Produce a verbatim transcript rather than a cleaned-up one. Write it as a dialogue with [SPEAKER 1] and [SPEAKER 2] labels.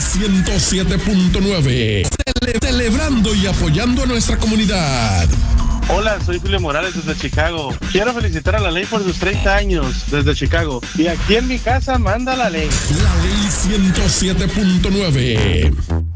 [SPEAKER 1] ciento siete punto nueve. Cele- celebrando y apoyando a nuestra comunidad.
[SPEAKER 2] Hola, soy Julio Morales desde Chicago. Quiero felicitar a la ley por sus treinta años desde Chicago. Y aquí en mi casa manda la ley.
[SPEAKER 1] La ley ciento siete punto nueve.